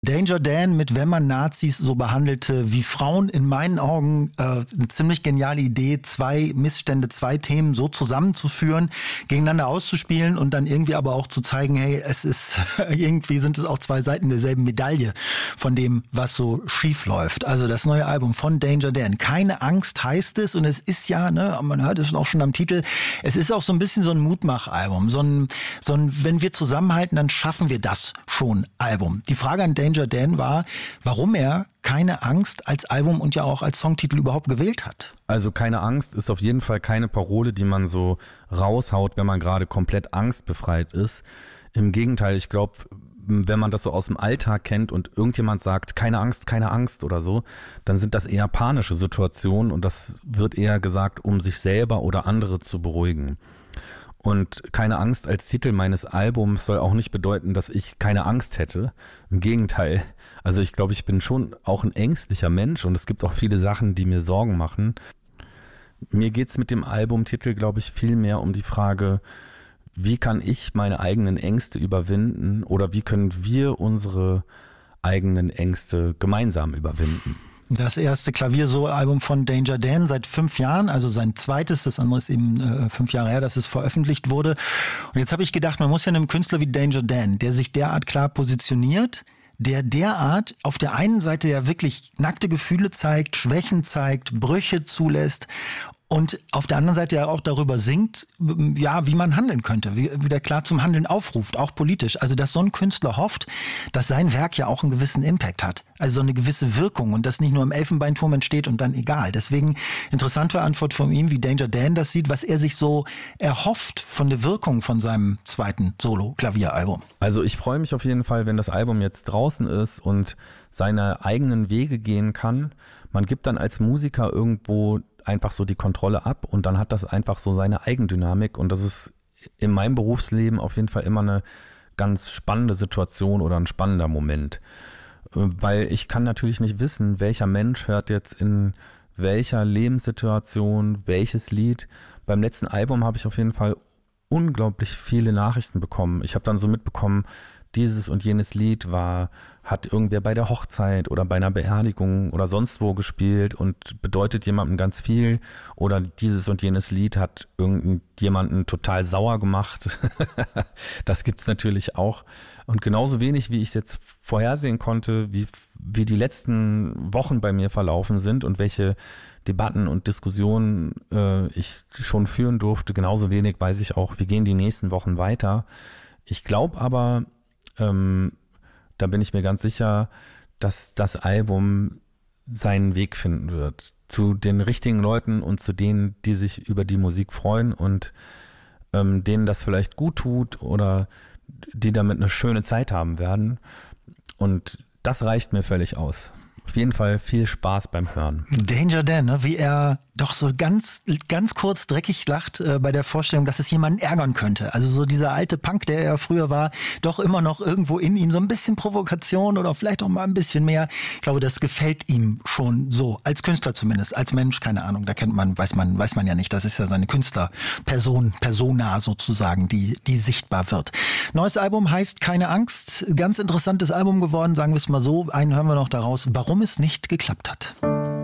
Danger Dan mit Wenn man Nazis so behandelte wie Frauen, in meinen Augen eine ziemlich geniale Idee, zwei Missstände, zwei Themen so zusammenzuführen, gegeneinander auszuspielen und dann irgendwie aber auch zu zeigen, hey, es ist irgendwie sind es auch zwei Seiten derselben Medaille von dem, was so schief läuft. Also das neue Album von Danger Dan, Keine Angst heißt es, und es ist ja, ne, man hört es auch schon am Titel, es ist auch so ein bisschen so ein Mutmach-Album, so ein wenn wir zusammenhalten, dann schaffen wir das schon Album. Die Frage an Danger Dan war, warum er Keine Angst als Album und ja auch als Songtitel überhaupt gewählt hat. Also Keine Angst ist auf jeden Fall keine Parole, die man so raushaut, wenn man gerade komplett angstbefreit ist. Im Gegenteil, ich glaube, wenn man das so aus dem Alltag kennt und irgendjemand sagt, keine Angst oder so, dann sind das eher panische Situationen und das wird eher gesagt, um sich selber oder andere zu beruhigen. Und Keine Angst als Titel meines Albums soll auch nicht bedeuten, dass ich keine Angst hätte. Im Gegenteil. Also ich glaube, ich bin schon auch ein ängstlicher Mensch und es gibt auch viele Sachen, die mir Sorgen machen. Mir geht's mit dem Albumtitel, glaube ich, viel mehr um die Frage, wie kann ich meine eigenen Ängste überwinden oder wie können wir unsere eigenen Ängste gemeinsam überwinden? Das erste Klaviersolo-Album von Danger Dan seit 5 Jahren, also sein zweites, das andere ist eben 5 Jahre her, dass es veröffentlicht wurde. Und jetzt habe ich gedacht, man muss ja einem Künstler wie Danger Dan, der sich derart klar positioniert, der derart auf der einen Seite ja wirklich nackte Gefühle zeigt, Schwächen zeigt, Brüche zulässt und auf der anderen Seite ja auch darüber singt, ja, wie man handeln könnte, wie der klar zum Handeln aufruft, auch politisch. Also, dass so ein Künstler hofft, dass sein Werk ja auch einen gewissen Impact hat, also so eine gewisse Wirkung und das nicht nur im Elfenbeinturm entsteht und dann egal. Deswegen interessante Antwort von ihm, wie Danger Dan das sieht, was er sich so erhofft von der Wirkung von seinem zweiten Solo-Klavieralbum. Also ich freue mich auf jeden Fall, wenn das Album jetzt draußen ist und seine eigenen Wege gehen kann. Man gibt dann als Musiker irgendwo einfach so die Kontrolle ab und dann hat das einfach so seine Eigendynamik und das ist in meinem Berufsleben auf jeden Fall immer eine ganz spannende Situation oder ein spannender Moment, weil ich kann natürlich nicht wissen, welcher Mensch hört jetzt in welcher Lebenssituation welches Lied. Beim letzten Album habe ich auf jeden Fall unglaublich viele Nachrichten bekommen. Ich habe dann so mitbekommen, dieses und jenes Lied hat irgendwer bei der Hochzeit oder bei einer Beerdigung oder sonst wo gespielt und bedeutet jemandem ganz viel. Oder dieses und jenes Lied hat irgendjemanden total sauer gemacht. Das gibt's natürlich auch. Und genauso wenig, wie ich jetzt vorhersehen konnte, wie die letzten Wochen bei mir verlaufen sind und welche Debatten und Diskussionen ich schon führen durfte, genauso wenig weiß ich auch, wie gehen die nächsten Wochen weiter. Ich glaube aber, da bin ich mir ganz sicher, dass das Album seinen Weg finden wird. Zu den richtigen Leuten und zu denen, die sich über die Musik freuen und denen das vielleicht gut tut oder die damit eine schöne Zeit haben werden. Und das reicht mir völlig aus. Auf jeden Fall viel Spaß beim Hören. Danger Dan, ne? Wie er doch so ganz kurz dreckig lacht bei der Vorstellung, dass es jemanden ärgern könnte. Also so dieser alte Punk, der er früher war, doch immer noch irgendwo in ihm so ein bisschen Provokation oder vielleicht auch mal ein bisschen mehr. Ich glaube, das gefällt ihm schon so, als Künstler zumindest, als Mensch, keine Ahnung, da weiß man ja nicht. Das ist ja seine Persona sozusagen, die sichtbar wird. Neues Album heißt Keine Angst. Ganz interessantes Album geworden, sagen wir es mal so. Einen hören wir noch daraus, warum es nicht geklappt hat.